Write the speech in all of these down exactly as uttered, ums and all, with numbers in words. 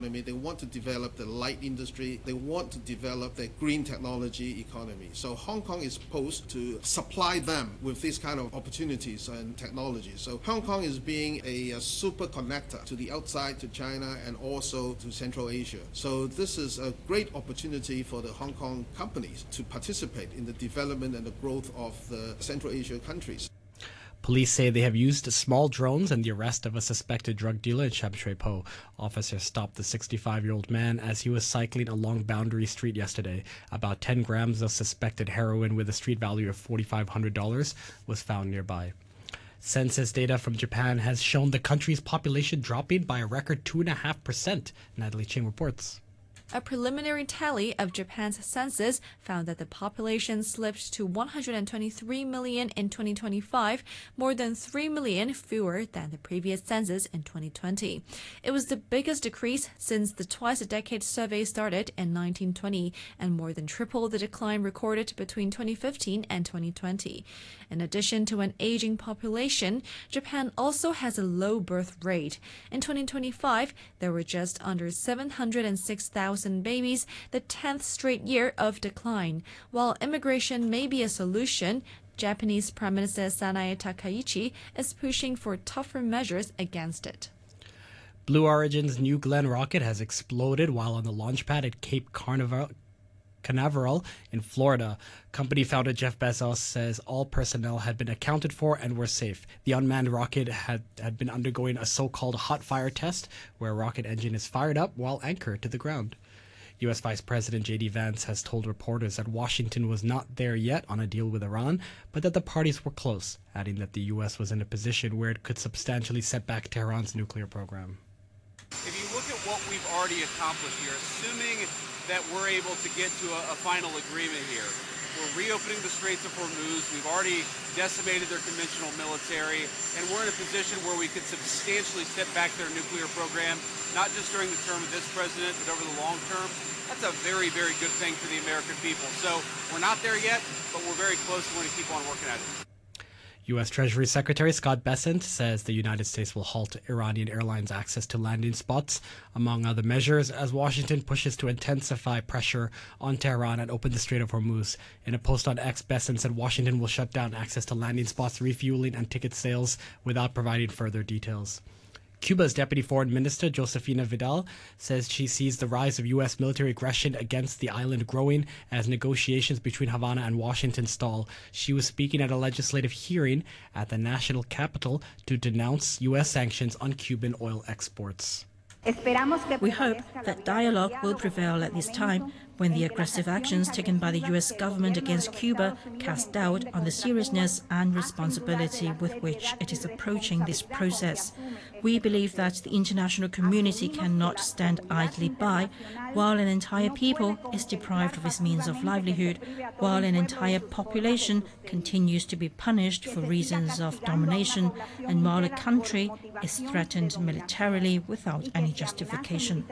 I mean, they want to develop the light industry. They want to develop the green technology economy. So Hong Kong is supposed to supply them with these kind of opportunities and technologies. So Hong Kong is being a, a super connector to the outside, to China, and also to Central Asia. So this is a great opportunity for the Hong Kong companies to participate in the development and the growth of the Central Asia countries. Police say they have used small drones in the arrest of a suspected drug dealer in Sham Shui Po. Officers stopped the sixty-five-year-old man as he was cycling along Boundary Street yesterday. About ten grams of suspected heroin with a street value of four thousand five hundred dollars was found nearby. Census data from Japan has shown the country's population dropping by a record two point five percent. Natalie Ching reports. A preliminary tally of Japan's census found that the population slipped to one hundred twenty-three million in twenty twenty-five, more than three million fewer than the previous census in twenty twenty. It was the biggest decrease since the twice-a-decade survey started in nineteen twenty, and more than triple the decline recorded between twenty fifteen and twenty twenty. In addition to an aging population, Japan also has a low birth rate. In twenty twenty-five, there were just under seven hundred six thousand babies, the tenth straight year of decline. While immigration may be a solution, Japanese Prime Minister Sanae Takaichi is pushing for tougher measures against it. Blue Origin's New Glenn rocket has exploded while on the launch pad at Cape Canaveral, Canaveral in Florida. Company founder Jeff Bezos says all personnel had been accounted for and were safe. The unmanned rocket had, had been undergoing a so-called hot fire test, where a rocket engine is fired up while anchored to the ground. U S Vice President J D Vance has told reporters that Washington was not there yet on a deal with Iran, but that the parties were close, adding that the U S was in a position where it could substantially set back Tehran's nuclear program. If you look at what we've already accomplished here, assuming that we're able to get to a, a final agreement here, we're reopening the Straits of Hormuz, we've already decimated their conventional military, and we're in a position where we could substantially set back their nuclear program, not just during the term of this president, but over the long term. That's a very, very good thing for the American people. So we're not there yet, but we're very close and we're going to keep on working at it. U S Treasury Secretary Scott Bessent says the United States will halt Iranian Airlines access to landing spots, among other measures, as Washington pushes to intensify pressure on Tehran and open the Strait of Hormuz. In a post on X, Bessent said Washington will shut down access to landing spots, refueling, and ticket sales without providing further details. Cuba's Deputy Foreign Minister, Josefina Vidal, says she sees the rise of U S military aggression against the island growing as negotiations between Havana and Washington stall. She was speaking at a legislative hearing at the national capital to denounce U S sanctions on Cuban oil exports. We hope that dialogue will prevail at this time, when the aggressive actions taken by the U S government against Cuba cast doubt on the seriousness and responsibility with which it is approaching this process. We believe that the international community cannot stand idly by while an entire people is deprived of its means of livelihood, while an entire population continues to be punished for reasons of domination, and while a country is threatened militarily without any justification.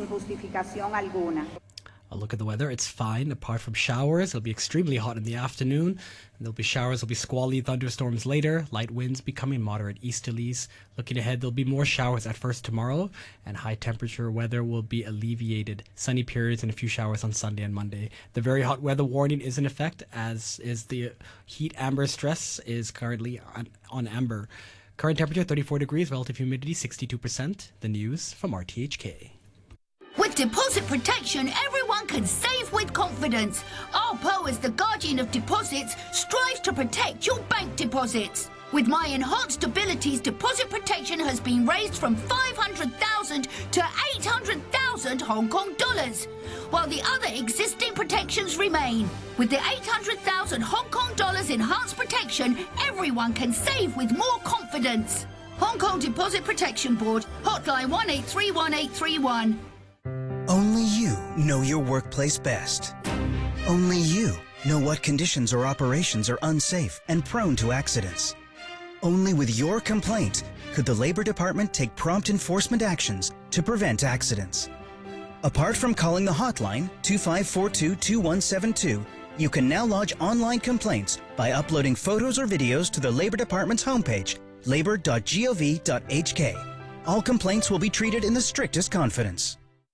A look at the weather. It's fine apart from showers. It'll be extremely hot in the afternoon. And there'll be showers. There'll be squally thunderstorms later. Light winds becoming moderate easterlies. Looking ahead, there'll be more showers at first tomorrow, and high temperature weather will be alleviated. Sunny periods and a few showers on Sunday and Monday. The very hot weather warning is in effect, as is the heat amber stress is currently on, on amber. Current temperature thirty-four degrees, relative humidity sixty-two percent. The news from R T H K. With deposit protection, everyone can save with confidence. R P O, as the guardian of deposits, strives to protect your bank deposits. With my enhanced abilities, deposit protection has been raised from five hundred thousand to eight hundred thousand Hong Kong dollars, while the other existing protections remain. With the eight hundred thousand Hong Kong dollars enhanced protection, everyone can save with more confidence. Hong Kong Deposit Protection Board, hotline one eight three one eight three one. Only you know your workplace best. Only you know what conditions or operations are unsafe and prone to accidents. Only with your complaint could the Labor Department take prompt enforcement actions to prevent accidents. Apart from calling the hotline two five four two, two one seven two, you can now lodge online complaints by uploading photos or videos to the Labor Department's homepage, labor dot gov dot h k. All complaints will be treated in the strictest confidence.